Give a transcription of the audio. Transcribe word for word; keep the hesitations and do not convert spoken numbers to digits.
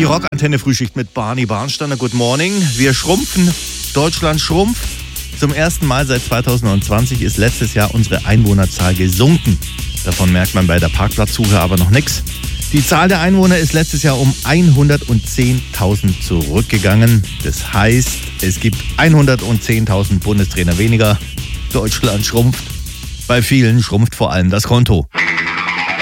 Die Rockantenne Frühschicht mit Barney Barnsteiner. Good morning. Wir schrumpfen. Deutschland schrumpft. Zum ersten Mal seit zweitausendzwanzig ist letztes Jahr unsere Einwohnerzahl gesunken. Davon merkt man bei der Parkplatzsuche aber noch nichts. Die Zahl der Einwohner ist letztes Jahr um hundertzehntausend zurückgegangen. Das heißt, es gibt hundertzehntausend Bundestrainer weniger. Deutschland schrumpft. Bei vielen schrumpft vor allem das Konto.